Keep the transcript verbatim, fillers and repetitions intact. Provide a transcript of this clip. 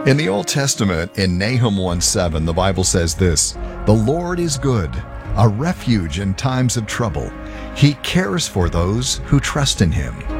In the Old Testament, in Nahum one seven, the Bible says this, "The Lord is good, a refuge in times of trouble. He cares for those who trust in Him."